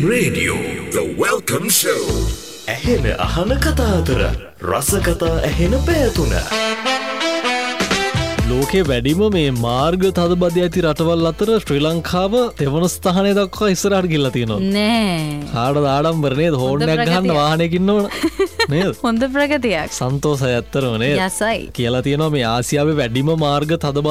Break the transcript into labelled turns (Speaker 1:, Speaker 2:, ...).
Speaker 1: Radio, the welcome show.
Speaker 2: ඇහෙන අහන කතා අතර රස කතා ඇහෙන පැතුන.
Speaker 3: ලෝකේ වැඩිම මේ මාර්ග තදබද ඇති රටවල් අතර ශ්‍රී ලංකාව තෙවන ස්ථානය දක්වා ඉස්සරහට ගිහිල්ලා තියෙනවා.
Speaker 4: නෑ.
Speaker 3: කාටද ආඩම්බර නේද? හෝර්නයක් ගහන්න වාහනයකින් ඕන නේද?
Speaker 4: හොඳ ප්‍රගතියක්.
Speaker 3: සන්තෝෂයි ඇත්තටම නේද?
Speaker 4: යසයි.
Speaker 3: කියලා තියෙනවා මේ ආසියාවේ වැඩිම මාර්ග තදබද